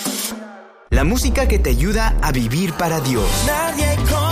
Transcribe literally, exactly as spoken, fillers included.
La música que te ayuda a vivir para Dios. Nadie con